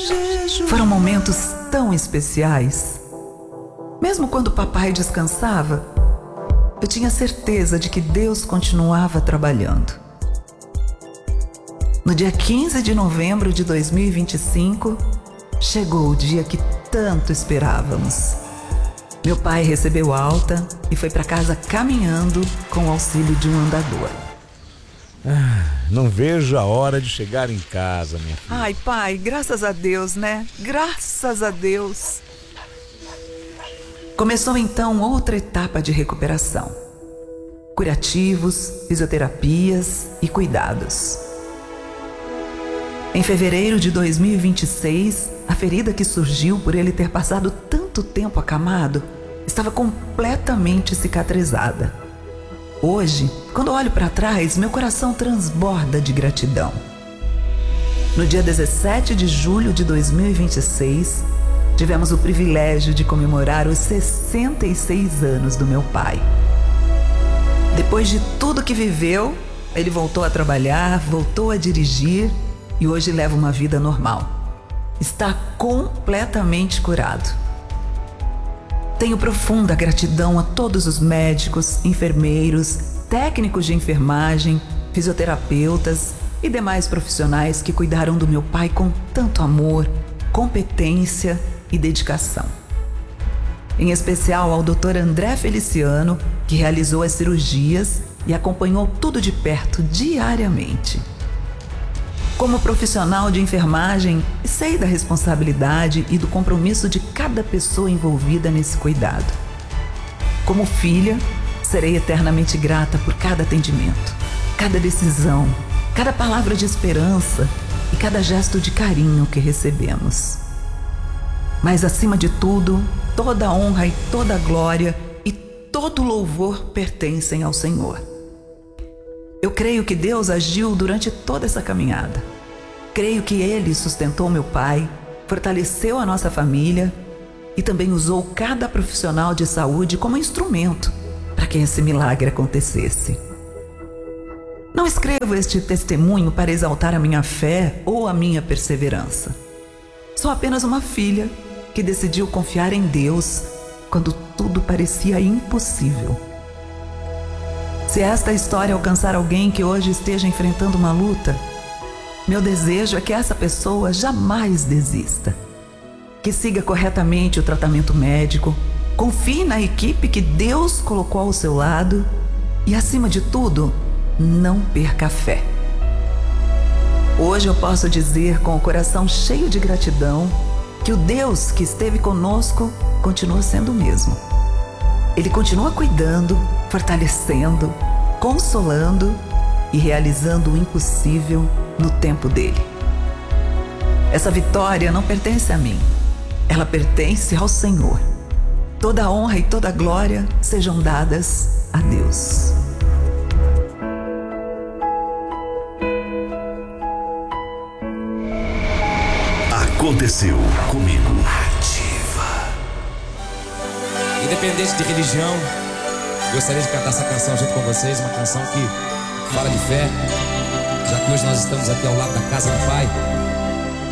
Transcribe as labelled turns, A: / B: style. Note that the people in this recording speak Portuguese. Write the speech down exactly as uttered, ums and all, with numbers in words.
A: Foram momentos tão especiais. Mesmo quando o papai descansava, eu tinha certeza de que Deus continuava trabalhando. No dia quinze de novembro de dois mil e vinte e cinco, chegou o dia que tanto esperávamos. Meu pai recebeu alta e foi para casa caminhando com o auxílio de um andador.
B: Ah, não vejo a hora de chegar em casa, minha filha.
A: Ai, pai, graças a Deus, né? Graças a Deus. Começou então outra etapa de recuperação. Curativos, fisioterapias e cuidados. Em fevereiro de dois mil e vinte e seis, a ferida que surgiu por ele ter passado tanto tempo acamado estava completamente cicatrizada. Hoje, quando olho para trás, meu coração transborda de gratidão. No dia dezessete de julho de dois mil e vinte e seis, tivemos o privilégio de comemorar os sessenta e seis anos do meu pai. Depois de tudo que viveu, ele voltou a trabalhar, voltou a dirigir e hoje leva uma vida normal. Está completamente curado. Tenho profunda gratidão a todos os médicos, enfermeiros, técnicos de enfermagem, fisioterapeutas e demais profissionais que cuidaram do meu pai com tanto amor, competência e dedicação. Em especial ao doutor André Feliciano, que realizou as cirurgias e acompanhou tudo de perto diariamente. Como profissional de enfermagem, sei da responsabilidade e do compromisso de cada pessoa envolvida nesse cuidado. Como filha, serei eternamente grata por cada atendimento, cada decisão, cada palavra de esperança e cada gesto de carinho que recebemos. Mas, acima de tudo, toda a honra e toda a glória e todo louvor pertencem ao Senhor. Eu creio que Deus agiu durante toda essa caminhada. Creio que Ele sustentou meu pai, fortaleceu a nossa família e também usou cada profissional de saúde como instrumento para que esse milagre acontecesse. Não escrevo este testemunho para exaltar a minha fé ou a minha perseverança. Sou apenas uma filha que decidiu confiar em Deus quando tudo parecia impossível. Se esta história alcançar alguém que hoje esteja enfrentando uma luta, meu desejo é que essa pessoa jamais desista. Que siga corretamente o tratamento médico, confie na equipe que Deus colocou ao seu lado e, acima de tudo, não perca a fé. Hoje eu posso dizer com o coração cheio de gratidão que o Deus que esteve conosco continua sendo o mesmo. Ele continua cuidando, fortalecendo, consolando e realizando o impossível no tempo dele. Essa vitória não pertence a mim, ela pertence ao Senhor. Toda a honra e toda a glória sejam dadas a Deus.
C: Aconteceu comigo.
D: Independente de religião, gostaria de cantar essa canção junto com vocês. Uma canção que fala de fé, já que hoje nós estamos aqui ao lado da casa do Pai.